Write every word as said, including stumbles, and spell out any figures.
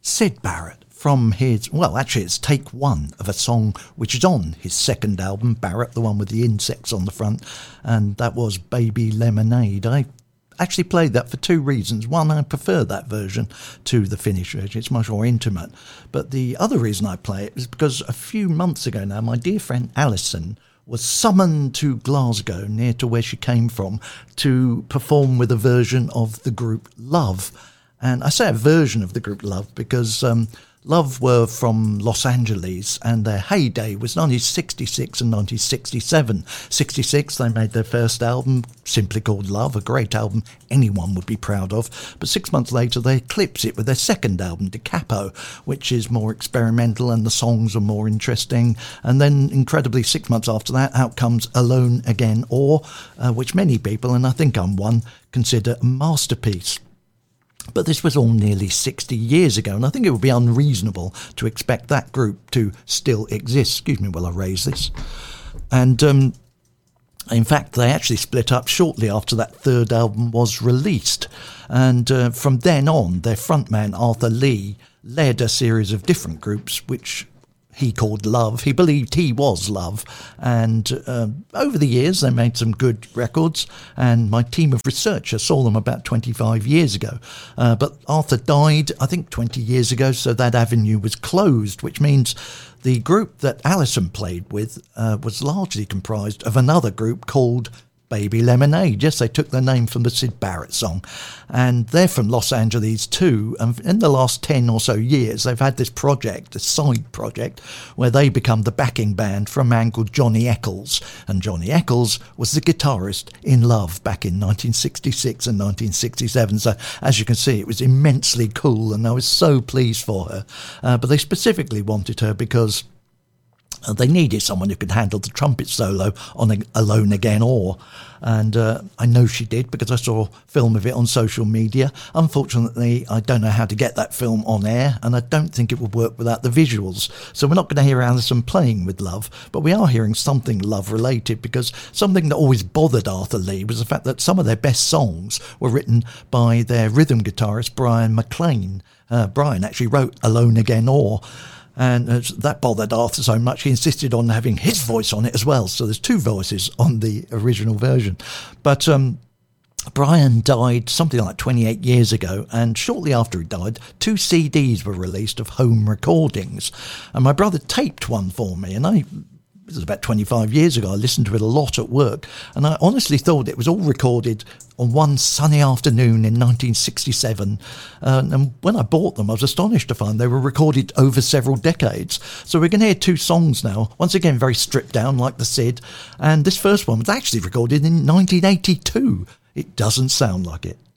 Syd Barrett from his, well, actually it's take one of a song which is on his second album, Barrett, the one with the insects on the front, and that was Baby Lemonade. I actually played that for two reasons. One, I prefer that version to the finished version. It's much more intimate. But the other reason I play it is because a few months ago now, my dear friend Alison was summoned to Glasgow, near to where she came from, to perform with a version of the group Love. And I say a version of the group Love because um, Love were from Los Angeles, and their heyday was nineteen sixty-six and nineteen sixty-seven. sixty-six, they made their first album, simply called Love, a great album anyone would be proud of. But six months later, they eclipse it with their second album, Da Capo, which is more experimental and the songs are more interesting. And then, incredibly, six months after that, out comes Alone Again, or, uh, which many people, and I think I'm one, consider a masterpiece. But this was all nearly sixty years ago, and I think it would be unreasonable to expect that group to still exist. Excuse me while I raise this. And um, in fact, they actually split up shortly after that third album was released. And uh, from then on, their frontman, Arthur Lee, led a series of different groups, which he called Love. He believed he was Love. And uh, over the years, they made some good records. And my team of researchers saw them about twenty-five years ago. Uh, but Arthur died, I think, twenty years ago, so that avenue was closed, which means the group that Alison played with uh, was largely comprised of another group called Baby Lemonade. Yes, they took their name from the Syd Barrett song, and they're from Los Angeles too. And in the last ten or so years, they've had this project, a side project, where they become the backing band for a man called Johnny Eccles. And Johnny Eccles was the guitarist in Love back in nineteen sixty-six and nineteen sixty-seven. So as you can see, it was immensely cool, and I was so pleased for her. Uh, but they specifically wanted her because Uh, they needed someone who could handle the trumpet solo on a, Alone Again or, and uh, I know she did because I saw film of it on social media. Unfortunately, I don't know how to get that film on air, and I don't think it would work without the visuals. So we're not going to hear Alison playing with Love, but we are hearing something Love related, because something that always bothered Arthur Lee was the fact that some of their best songs were written by their rhythm guitarist, Brian McLean. Uh, Brian actually wrote Alone Again or, and that bothered Arthur so much, he insisted on having his voice on it as well. So there's two voices on the original version. But um, Brian died something like twenty-eight years ago, and shortly after he died, two C Ds were released of home recordings. And my brother taped one for me, and I... This was about twenty-five years ago. I listened to it a lot at work, and I honestly thought it was all recorded on one sunny afternoon in nineteen sixty-seven. Uh, and when I bought them, I was astonished to find they were recorded over several decades. So we're going to hear two songs now, once again very stripped down like the Syd. And this first one was actually recorded in nineteen eighty-two. It doesn't sound like it.